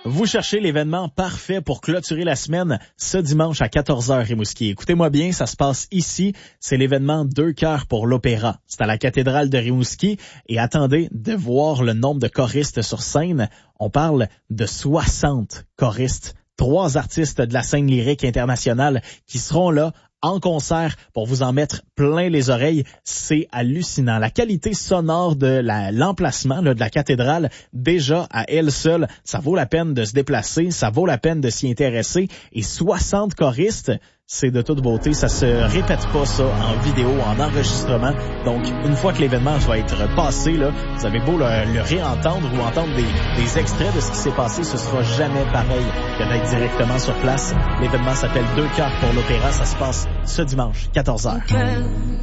Vous cherchez l'événement parfait pour clôturer la semaine ce dimanche à 14h, Rimouski. Écoutez-moi bien, ça se passe ici. C'est l'événement 2 cœurs pour l'opéra. C'est à la cathédrale de Rimouski. Et attendez de voir le nombre de choristes sur scène. On parle de 60 choristes. 3 artistes de la scène lyrique internationale qui seront là en concert pour vous en mettre plein les oreilles. C'est hallucinant. La qualité sonore de l'emplacement de la cathédrale, déjà à elle seule, ça vaut la peine de se déplacer, ça vaut la peine de s'y intéresser. Et 60 choristes, c'est de toute beauté. Ça se répète pas, ça, en vidéo, en enregistrement. Donc, une fois que l'événement va être passé, là, vous avez beau le réentendre ou entendre des extraits de ce qui s'est passé, ce sera jamais pareil que d'être directement sur place. L'événement s'appelle 2 cœurs pour l'opéra. Ça se passe ce dimanche, 14h.